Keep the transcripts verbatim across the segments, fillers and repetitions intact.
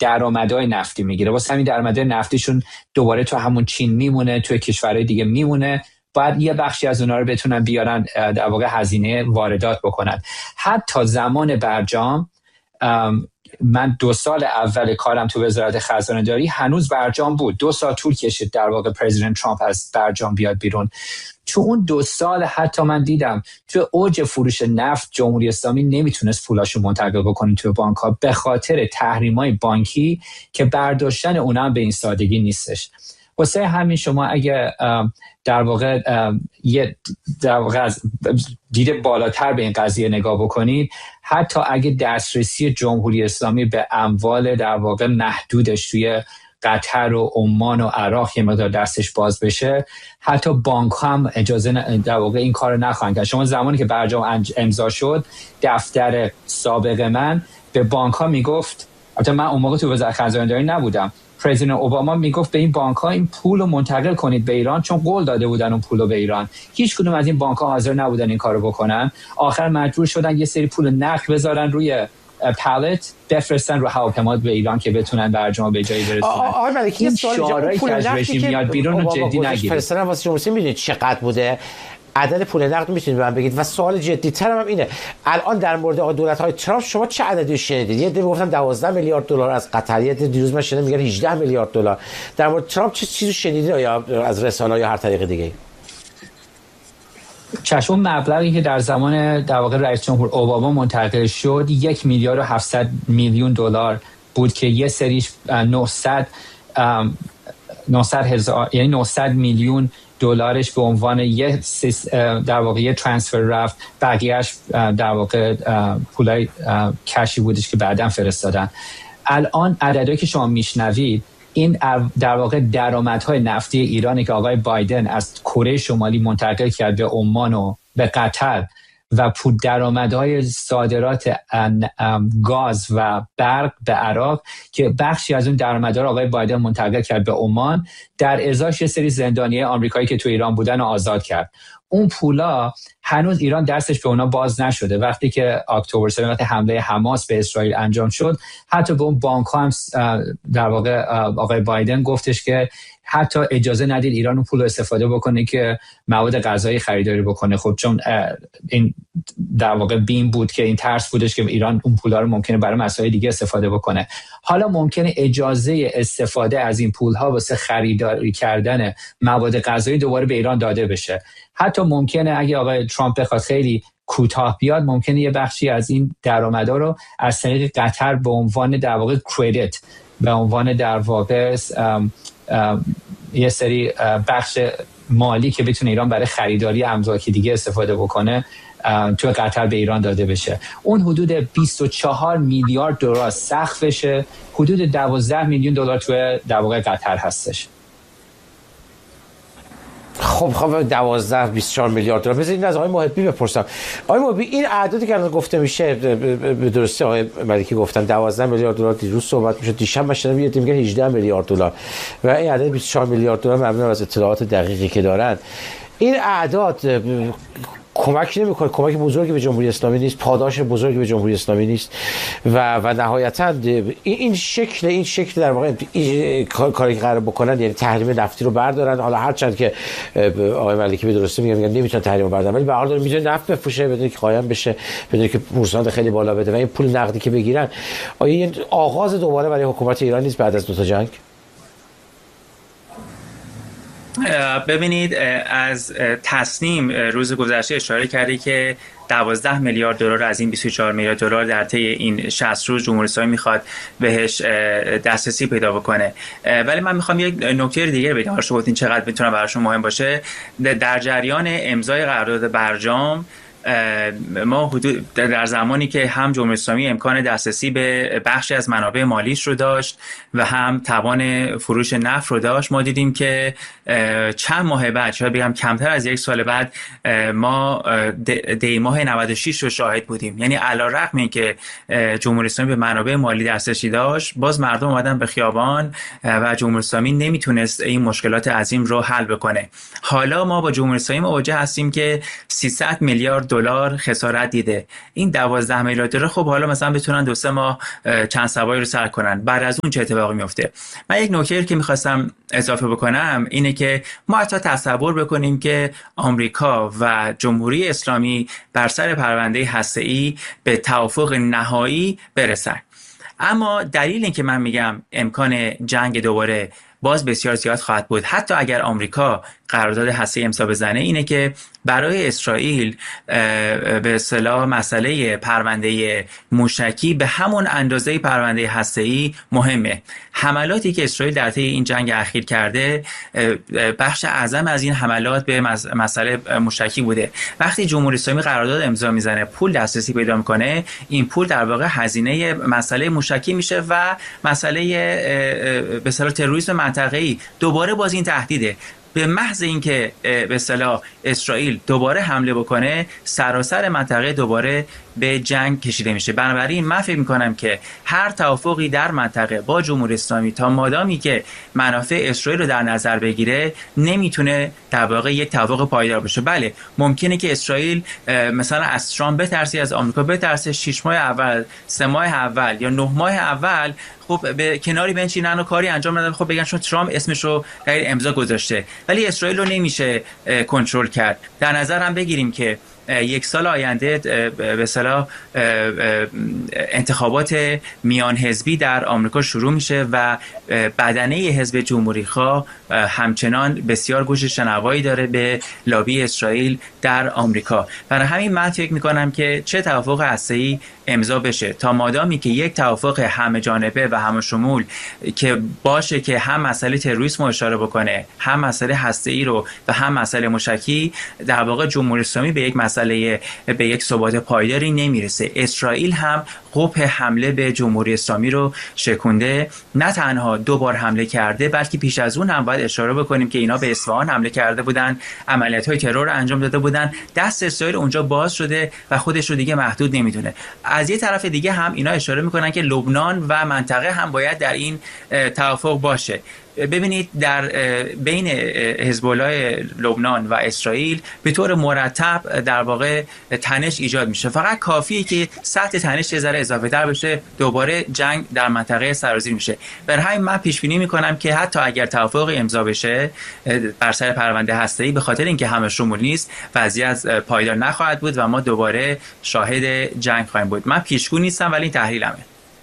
درآمدهای نفتی میگیره. واسه همین درآمدهای نفتیشون دوباره تو همون چین میمونه، تو کشورهای دیگه میمونه. باید یه بخشی از اونها رو بتونن بیارن در واقع هزینه واردات بکنن. حتی زمان برجام، من دو سال اول کارم تو وزارت خزانه داری هنوز برجام بود. دو سال طول کشید در واقع پرزیدنت ترامپ از برجام بیاد بیرون. تو اون دو سال حتی من دیدم تو اوج فروش نفت جمهوری اسلامی نمیتونست پولاشو منتقل بکنه تو بانک‌ها به خاطر تحریم‌های بانکی که برداشتن اونها به این سادگی نیستش. واسه همین شما اگه در واقع یه در واقع از دید بالاتر به این قضیه نگاه بکنید، حتی اگه دسترسی جمهوری اسلامی به اموال در واقع محدودش توی قطر و عمان و عراق یه مقدار دستش باز بشه، حتی بانک هم اجازه در واقع این کار نخواهند کرد. شما زمانی که برجام امضا شد، دفتر سابق من به بانک ها میگفت، البته من اون موقع تو وزارت خزانه داری نبودم، پرزیدنت اوباما میگفت به این بانک ها این پول رو منتقل کنید به ایران، چون قول داده بودن اون پول رو به ایران. هیچ کدوم از این بانک ها حاضر نبودن این کارو بکنن. آخر مجبور شدن یه سری پول نقد بذارن روی پالت، بفرستن رو هواپیما به ایران که بتونن برجام به جایی برسونن. آقای ملکی، این شعارهایی که از رژیم میاد بیرون رو جدی نگیرید. فرستادن واسه جمهوری میدونید چقدر بوده؟ عدد پول نقد میتونید به من بگید؟ و سوال جدی ترم هم اینه، الان در مورد دولت‌های ترامپ شما چه عددی شنیدید؟ یه دیگه گفتن دوازده میلیارد دلار از قطر، یه دیروز من شنیدم میگن هجده میلیارد دلار. در مورد ترامپ چه چیزی شنیدید یا از رسانه‌ها یا هر طریق دیگه؟ چشم مبلغی که در زمان در واقع رئیس جمهور اوباما منتقل شد یک میلیارد و هفتصد میلیون دلار بود که یه سریش نهصد هزار یعنی نهصد میلیون دلارش به عنوان یه در واقع یه ترانسفر رفت، بقیه‌اش در واقع پولای کشی بودش که بعداً فرستادن. الان عددی که شما میشنوید این در واقع درآمدهای نفتی ایرانی که آقای بایدن از کره شمالی منتقل کرد به عمان و به قطر و پول درآمدهای صادرات گاز و برق به عراق که بخشی از اون درآمدها رو آقای بایدن منتقل کرد به عمان، در ازاش یه سری زندانی آمریکایی که تو ایران بودن رو آزاد کرد. اون پولا هنوز ایران دستش به اونا باز نشده. وقتی که اکتبر سوم وقتی حمله حماس به اسرائیل انجام شد، حتی به اون بانک ها هم در واقع آقای بایدن گفتش که حتی اجازه ندید ایران اون پول رو استفاده بکنه که مواد غذایی خریداری بکنه. خب چون این در واقع بیم بود که این ترس بودش که ایران اون پولا رو ممکنه برای مسائل دیگه استفاده بکنه. حالا ممکنه اجازه استفاده از این پولها واسه خریداری کردن مواد غذایی دوباره به ایران داده بشه. حتی ممکنه اگه آقای ترامپ بخواد خیلی کوتاه بیاد، ممکنه یه بخشی از این درآمدا رو از طریق قطر به عنوان در واقع کردیت، به عنوان در واقع ام ام یه سری بخش مالی که بتونه ایران برای خریداری املاک دیگه استفاده بکنه تو قطر به ایران داده بشه. اون حدود بیست و چهار میلیارد دلار سقفشه، حدود دوازده میلیون دلار تو در واقع قطر هستش. خب خب دوازده بیست و چهار میلیارد دلار. بذارید از آقای محبی بپرسم. آقای محبی، این اعدادی که الان گفته میشه به درستی آقای ملکی گفتن دوازده میلیارد دلار دیروز صحبت میشه، دیشب من شنیدم یه میگه هجده میلیارد دلار و این عدد بیست و چهار میلیارد دلار مبنی از اطلاعات دقیقی که دارن. این اعداد کمک نمیکنه، کمک بزرگی به جمهوری اسلامی نیست، پاداش بزرگی به جمهوری اسلامی نیست و و نهایتا این شکل این شکل در واقع کاری که قرار بکنن، یعنی تحریم نفتی رو بردارن. حالا هرچند که آقای ملکی به درستی میگه میگن نمیتونن تحریم رو بردارن، ولی به هر حال میتونه نفت بفروشه بدون که قایم بشه، بدون که بورسانت خیلی بالا بده و این پول نقدی که بگیرن. آیا این آغاز دوباره برای حکومت ایران نیست بعد از دو تا جنگ؟ ببینید، از تصنیم روز گذشته اشاره کردی که دوازده میلیارد دلار از این بیست و چهار میلیارد دلار در طی این شصت روز جمهوری اسلامی میخواد بهش دسترسی پیدا بکنه. ولی من میخوام یک نکته دیگه بگم، شما گفتین چقدر میتونه براشون مهم باشه. در جریان امضای قرارداد برجام ما حدود در زمانی که هم جمهوری اسلامی امکان دسترسی به بخشی از منابع مالیش رو داشت و هم توان فروش نفت رو داشت، ما دیدیم که چند ماه بعد، شاید بگم کمتر از یک سال بعد، ما دی ماه نود و شش رو شاهد بودیم. یعنی علی‌رغم اینکه جمهوری اسلامی به منابع مالی دسترسی داشت، باز مردم اومدن به خیابان و جمهوری اسلامی نمیتونست این مشکلات عظیم رو حل بکنه. حالا ما با جمهوری اسلامی مواجه هستیم که سیصد میلیارد دلار خسارت دیده. این دوازده میلیارد دلار خب حالا مثلا بتونن دو سه ماه چند سواری رو سر کنن، بعد از اون چه اتفاقی میفته؟ من یک نکته که میخواستم اضافه بکنم اینه که ما حتی تصور بکنیم که آمریکا و جمهوری اسلامی بر سر پرونده هسته‌ای به توافق نهایی برسن، اما دلیل این که من میگم امکان جنگ دوباره باز بسیار زیاد خواهد بود حتی اگر آمریکا قرارداد هسته‌ای امضا بزنه، اینه که برای اسرائیل به اصطلاح مسئله پرونده موشکی به همون اندازه پرونده هسته‌ای مهمه. حملاتی که اسرائیل در طی این جنگ اخیر کرده بخش اعظم از این حملات به مسئله موشکی بوده. وقتی جمهوری اسلامی قرارداد امضا میزنه، پول دسترسی پیدا میکنه، این پول در واقع هزینه مسئله موشکی میشه و مسئله به اصطلاح تروریسم منطقه‌ای دوباره باز این تهدیده. به محض اینکه به اصطلاح اسرائیل دوباره حمله بکنه، سراسر منطقه دوباره به جنگ کشیده میشه. بنابراین من فکر میکنم که هر توافقی در منطقه با جمهوری اسلامی تا مادامی که منافع اسرائیل رو در نظر بگیره نمیتونه در واقع یک توافق پایدار باشه. بله ممکنه که اسرائیل مثلا از ترامپ بترسه، از آمریکا بترسه، شش ماه اول، سه ماه اول یا نه ماه اول خب به کناری بنشینن و کاری انجام ندن، خب بگن چون ترامپ اسمش رو در امضا گذاشته. ولی اسرائیل رو نمیشه کنترل کرد. در نظر هم بگیریم که یک سال آینده به اصطلاح انتخابات میان حزبی در آمریکا شروع میشه و بدنه حزب جمهوری خواه همچنان بسیار گوش شنوایی داره به لابی اسرائیل در آمریکا. برای همین من فکر میکنم که چه توافق هسته‌ای امضا بشه، تا مادامی که یک توافق همه جانبه و همه شمول که باشه که هم مسئله تروریسم رو اشاره بکنه، هم مسئله هسته‌ای رو و هم مسئله موشکی، در واقع جمهوری اسلامی به یک مسئله به یک ثبات پایداری نمیرسه. اسرائیل هم قبح حمله به جمهوری اسلامی رو شکونده، نه تنها دو بار حمله کرده بلکه پیش از اون هم باید اشاره بکنیم که اینا به اصفهان حمله کرده بودن، عملیات‌های ترور رو انجام داده بودن، دست اسرائیل اونجا باز شده و خودش رو دیگه محدود نمیدونه. از یه طرف دیگه هم اینا اشاره میکنن که لبنان و منطقه هم باید در این توافق باشه. ببینید در بین حزب الله لبنان و اسرائیل به طور مرتب در واقع تنش ایجاد میشه، فقط کافیه که سطح تنش یه ذره اضافه تر بشه دوباره جنگ در منطقه سرازیر میشه. برای همین من پیش بینی میکنم که حتی اگر توافق امضا بشه بر سر پرونده هسته‌ای، به خاطر اینکه همه شمول نیست وضعیت پایدار نخواهد بود و ما دوباره شاهد جنگ خواهیم بود. من پیشگو نیستم ولی تحلیلمه.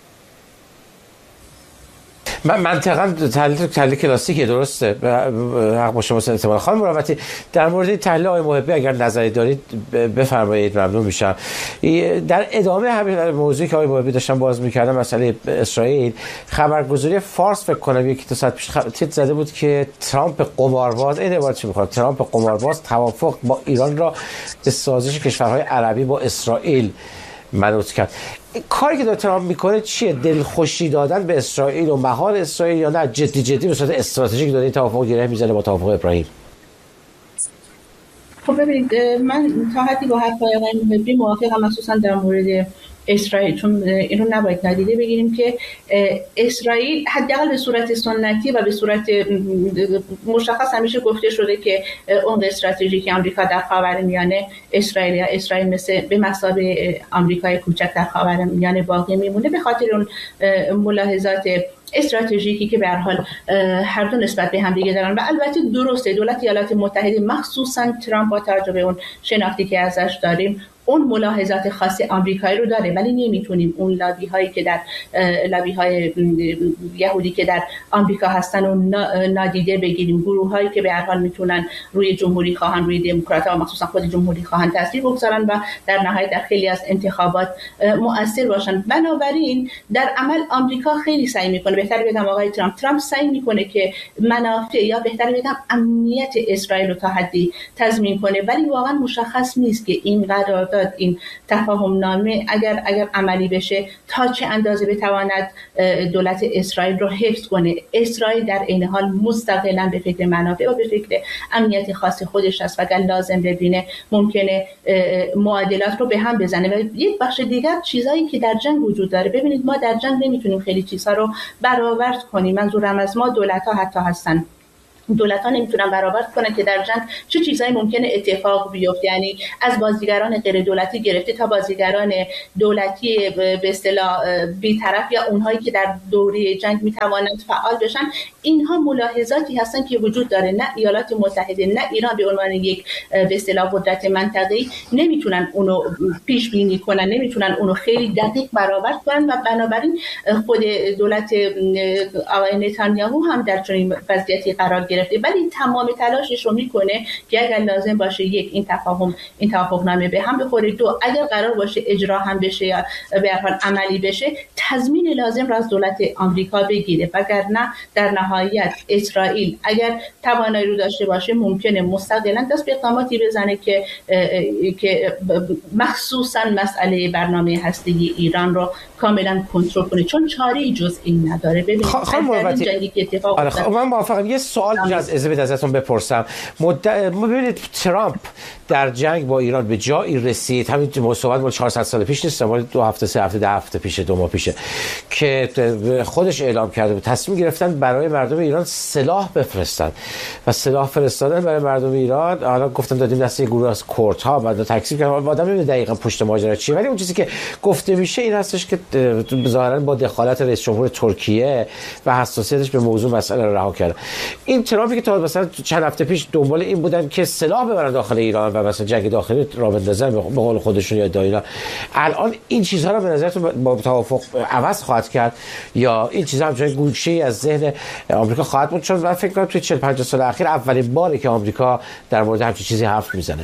من منطقاً تحلیل تحلیل کلاسیکه، درسته، حق با شما احتمال. خانم مروتی در مورد تحلیل آقای محبی اگر نظری دارید بفرمایید، ممنون میشم. در ادامه همین موضوعی که آقای محبی داشتن باز میکردن، مسئله اسرائیل، خبرگزاری فارس فکر کنم یکی دو ساعت پیش تیتر زده بود که ترامپ قمارباز، این عبارت چی میخواد، ترامپ قمارباز توافق با ایران را به سازش کشورهای عربی با اسرائیل منوط کرد. کاری که ترامپ میکنه چیه؟ دلخوشی دادن به اسرائیل و مهار اسرائیل، یا نه جدی جدی به صورت استراتژیک داره این توافق گره میزنه با توافق ابراهیم؟ خب ببینید، من تا حدی با حرفای آقای محبی موافقم، مخصوصا در مورد اسرائیل، چون اینو نباید ندیده بگیریم که اسرائیل حداقل به صورت سنتی و به صورت مشخص همیشه گفته شده که اون استراتژیک آمریکا در خاورمیانه اسرائیل یا اسرائیل مثل به مثابه آمریکای کوچک در خاورمیانه باقی میمونه، به خاطر اون ملاحظات استراتژیکی که به هر حال هر دو نسبت به هم دیگه دارن. و البته درسته دولت ایالات متحده مخصوصا ترامپ با توجه به اون شناختی که ازش داریم اون ملاحظات خاص آمریکایی رو داره، ولی نمیتونیم اون لابی هایی که در لابی های یهودی که در آمریکا هستن و نادیده بگیریم، گروه هایی که به هر حال میتونن روی جمهوری خواهان، روی دموکرات ها و مخصوصا خود جمهوری خواهان تاثیر بگذارن و در نهایت در خیلی از انتخابات مؤثر باشن. بنابراین در عمل آمریکا خیلی سعی میکنه، بهتر بگم آقای ترامپ ترامپ سعی میکنه که منافع یا بهتر بگم امنیت اسرائیل رو تا حدی تضمین کنه، ولی واقعا مشخص نیست که این قرارداد، این تفاهم نامه اگر اگر عملی بشه تا چه اندازه بتواند دولت اسرائیل رو حفظ کنه. اسرائیل در این حال مستقلاً به فکر منافع و به فکر امنیت خاص خودش است و اگر لازم ببینه ممکنه معادلات رو به هم بزنه. و یک بخش دیگر چیزایی که در جنگ وجود داره، ببینید ما در جنگ نمیتونیم خیلی چیزها رو برآورد کنیم، منظورم از ما دولت‌ها حتی هستن دولت‌ها نمیتونن برآورد کنن که در جنگ چه چیزایی ممکنه اتفاق بیفته، یعنی از بازیگران غیر دولتی گرفته تا بازیگران دولتی به اصطلاح بی‌طرف یا اونهایی که در دوره جنگ میتوانند فعال بشن، اینها ملاحظاتی هستن که وجود داره. نه ایالات متحده نه ایران به عنوان یک به اصطلاح قدرت منطقه‌ای نمیتونن اونو پیش بینی کنن، نمیتونن اونو خیلی دقیق برآورد کنن و بنابراین خود دولت آقای نتانیاهو هم در چنین وضعیتی قرار گرفته، ولی تمام تلاشش رو میکنه که اگر لازم باشه یک این تفاهم این توافقنامه به هم بخوره، دو اگر قرار باشه اجرا هم بشه یا به هر حال عملی بشه تضمین لازم را از دولت آمریکا بگیره، وگرنه در نهایت اسرائیل اگر توانایی رو داشته باشه ممکنه مستقلاً دست به اقداماتی بزنه که که مخصوصاً مسئله برنامه هسته‌ای ایران رو کاملا کنترل کنه، چون چاره‌ای جز این نداره. ببینید خانم جنگی که اتفاق افتاد من موافقم. یه سوال از اجازه ازتون بپرسم. مد... ببینید ترامپ در جنگ با ایران به جایی رسید، همین صحبت مال چهارصد سال پیش نیست، مال دو هفته سه هفته ده هفته پیش دو ماه پیشه که خودش اعلام کرده بود تصمیم گرفتن برای مردم ایران سلاح بفرستن و سلاح فرستادن برای مردم ایران. حالا گفتم دادیم دست یه گروه از کردها، بعد تکثیر کردن، آدم نمیدونه دقیقاً پشت ماجرا چیه، ولی اون چیزی که گفته میشه این هستش که ظاهراً با دخالت رئیس جمهور ترکیه و حساسیتش به موضوع مسئله رو رها کرد. این ترامپی که تا مثلا چند هفته پیش دنبال این بودن که سلاح ببرن داخل ایران و مثلا جنگ داخلی را بندازن به قول خودشون یا ادعا، الان این چیزها رو به نظرتون با توافق عوض خواهد کرد یا این چیزها همچنان گوشه‌ای از ذهن آمریکا خواهد بود؟ چون من فکر کنم توی چهل پنجاه سال اخیر اولین باره که آمریکا در مورد همچین چیزی حرف میزنه.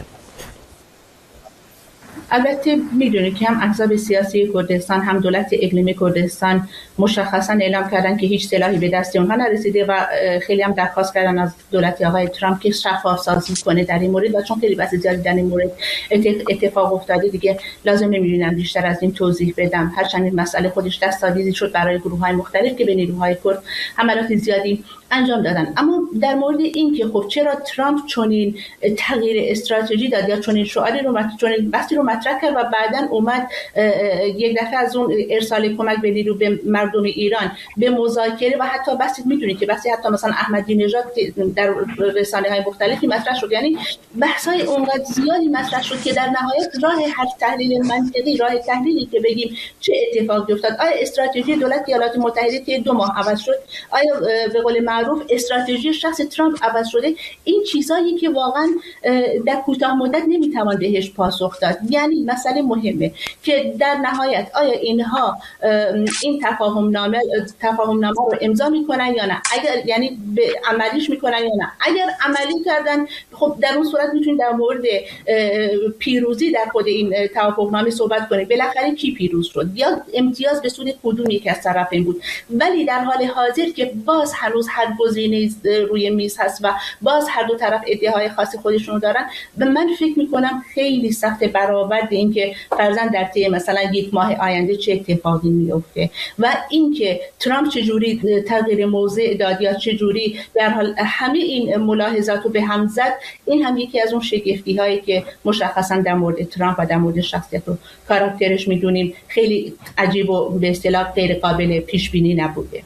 البته میدونید که هم احزاب سیاسی کردستان هم دولت اقلیمی کردستان مشخصا اعلام کردن که هیچ سلاحی به دست اونها نرسیده و خیلی هم درخواست کردن از دولت آقای ترامپ که شفاف سازی کنه در این مورد، و چون خیلی بحث زیادی در این مورد اتفاق افتاده دیگه لازم نمیدونم بیشتر از این توضیح بدم. هرچند این مسئله خودش دستاویزی شد برای گروه‌های مختلف که به نیروهای کرد حملات زیادی انجام دادن، اما در مورد این که خب چرا ترامپ چنین تغییر استراتژی داد یا چنین شعاری رو چنین بحثی رو مطرح کرد و بعداً اومد یک دفعه از اون ارسال کمک به نیرو به مردم ایران به مذاکره و حتی بحثی میدونید که بحثی حتی مثلا احمدی نژاد در رسانه‌های مختلفی مطرح شد، یعنی بحث‌های اونقدر زیادی مطرح شد که در نهایت راه هر تحلیل منطقی، راه تحلیلی که بگیم چه اتفاقی افتاد، آیا استراتژی دولت ایالات متحده که دو ماه عوض شد، آیا به قول معروف استراتژی شخص ترامپ عوض شده، این چیزایی که واقعا در کوتاه مدت نمیتوان بهش پاسخ داد. یعنی مسئله مهمه که در نهایت آیا اینها این تفاهم نامه تفاهم نامه رو امضا میکنن یا نه، اگر یعنی به عملیش میکنن یا نه. اگر عملی کردن خب در اون صورت میتونید در مورد پیروزی در خود این توافق نامه صحبت کنید، بالاخره کی پیروز شد یا امتیاز به سود کدوم یک از طرفین بود. ولی در حال حاضر که باز هنوز هر گزینه روی میز هست و باز هر دو طرف ادعاهای خاص خودشون دارن، به من فکر میکنم خیلی سخت برآورد این که فرضاً در طی مثلا یک ماه آینده چه اتفاقی میفته و اینکه ترامپ چجوری تغییر موضع داد یا چجوری به هر حال همه این ملاحظات رو به هم زد، این هم یکی از اون شگفتی هایی که مشخصا در مورد ترامپ و در مورد شخصیت و کاراکترش میدونیم خیلی عجیب و به اصطلاح غیر قابل پیش بینی نبوده.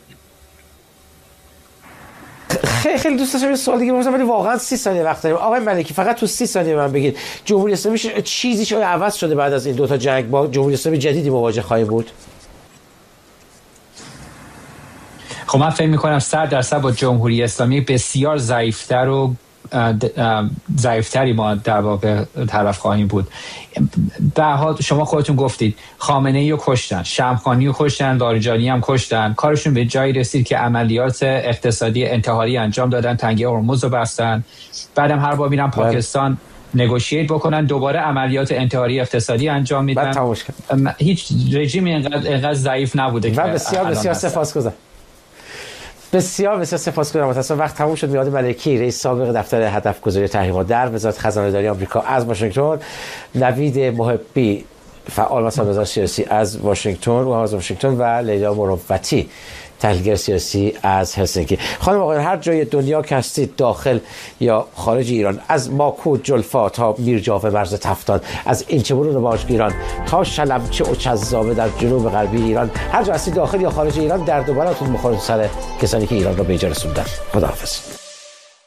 خیلی خیلی دوست داشتم یه سوال دیگه بپرسم ولی واقعا سی ثانیه وقت داریم. آقای ملکی فقط تو سی ثانیه من بگید جمهوری اسلامی چیزیش آیا عوض شده بعد از این دو تا جنگ؟ با جمهوری اسلامی جدیدی مواجه خواهیم بود؟ خب من فکر می‌کنم صد درصد با جمهوری اسلامی بسیار ضعیف‌تر و ضعیفتری ما در واقع طرف خواهیم بود. به حال شما خودتون گفتید خامنه‌ای رو کشتن، شمخانی رو کشتن، لاریجانی هم کشتن، کارشون به جایی رسید که عملیات اقتصادی انتحاری انجام دادن، تنگه هرمز رو بستن، بعدم هر بار میرن پاکستان نگوشییت بکنن دوباره عملیات انتحاری اقتصادی انجام میدن. هیچ رژیمی اینقدر اینقدر ضعیف نبوده که بسیار بسیار سپاسگزارم. بسیار بسیار سپاسگزارم. متأسفانه وقت تموم شد. میاد ملکی رئیس سابق دفتر هدف گذاری تحریمات در وزارت خزانه داری آمریکا از واشنگتن، نوید محبی فعال مسائل وزارت سیاسی از واشنگتن و از واشنگتن و لیلا مروتی تحلیلگر سیاسی از هلسینکی. خانم آقایان هر جای دنیا که هستید داخل یا خارج ایران، از ماکو جلفا تا میرجاو مرز تفتان، از اینچه‌برون و باجگیران تا شلمچه و چذابه در جنوب غربی ایران، هر جا هستید داخل یا خارج ایران، درد و بلاتون بخوره سر کسانی که ایران را به اینجا رسوندن. خداحافظ.